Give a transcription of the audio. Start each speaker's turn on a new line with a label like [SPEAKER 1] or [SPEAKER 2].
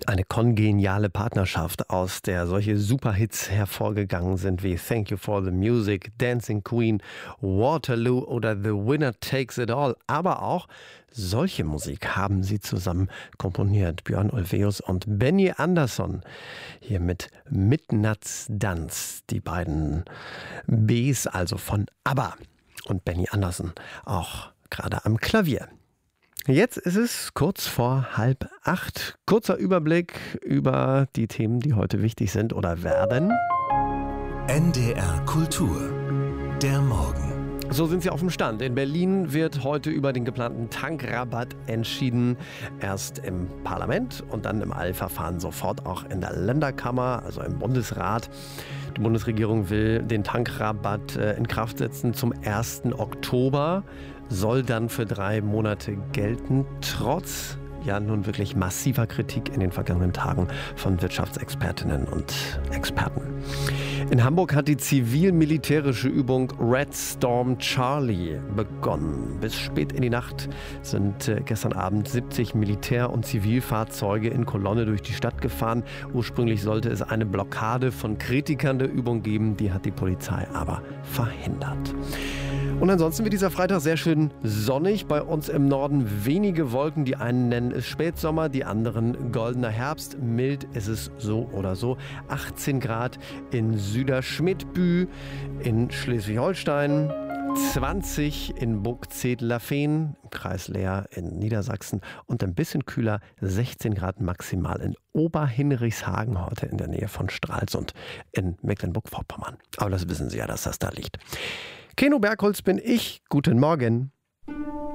[SPEAKER 1] Eine kongeniale Partnerschaft, aus der solche Superhits hervorgegangen sind wie Thank You for the Music, Dancing Queen, Waterloo oder The Winner Takes It All. Aber auch solche Musik haben sie zusammen komponiert. Björn Ulvaeus und Benny Andersson. Hier mit Midnatts Danz. Die beiden Bs, also von ABBA. Und Benny Andersson auch gerade am Klavier. Jetzt ist es kurz vor 7:30. Kurzer Überblick über die Themen, die heute wichtig sind oder werden.
[SPEAKER 2] NDR Kultur. Der Morgen.
[SPEAKER 1] So sind sie auf dem Stand. In Berlin wird heute über den geplanten Tankrabatt entschieden. Erst im Parlament und dann im Eilverfahren sofort auch in der Länderkammer, also im Bundesrat. Die Bundesregierung will den Tankrabatt in Kraft setzen zum 1. Oktober. Soll dann für 3 Monate gelten, trotz nun wirklich massiver Kritik in den vergangenen Tagen von Wirtschaftsexpertinnen und Experten. In Hamburg hat die zivil-militärische Übung Red Storm Charlie begonnen. Bis spät in die Nacht sind gestern Abend 70 Militär- und Zivilfahrzeuge in Kolonne durch die Stadt gefahren. Ursprünglich sollte es eine Blockade von Kritikern der Übung geben, die hat die Polizei aber verhindert. Und ansonsten wird dieser Freitag sehr schön sonnig. Bei uns im Norden wenige Wolken. Die einen nennen es Spätsommer, die anderen goldener Herbst. Mild ist es so oder so. 18 Grad in Süderschmidtbü, in Schleswig-Holstein. 20 in Burgzedlerfehn, im Kreis Leer in Niedersachsen. Und ein bisschen kühler, 16 Grad maximal in Oberhinrichshagen, heute in der Nähe von Stralsund in Mecklenburg-Vorpommern. Aber das wissen Sie ja, dass das da liegt. Keno Bergholz bin ich. Guten Morgen.